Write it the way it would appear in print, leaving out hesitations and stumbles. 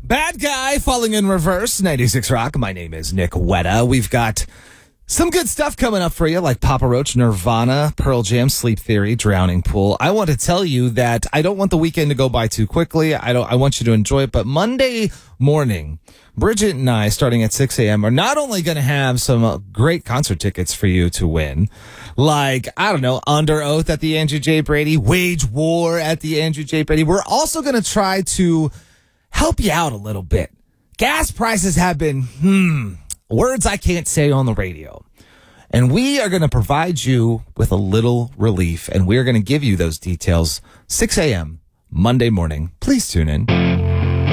Bad Guy falling in reverse, 96 Rock. My name is Nick Wetta. We've got some good stuff coming up for you, like Papa Roach, Nirvana, Pearl Jam, Sleep Theory, Drowning Pool. I want to tell you that I don't want the weekend to go by too quickly. I want you to enjoy it. But Monday morning, Bridget and I, starting at 6 a.m., are not only going to have some great concert tickets for you to win, like, I don't know, Under Oath at the Andrew J. Brady, Wage War at the Andrew J. Brady. We're also going to try to help you out a little bit. Gas prices have been, words I can't say on the radio. And we are going to provide you with a little relief, and we're going to give you those details 6 a.m. Monday morning. Please tune in.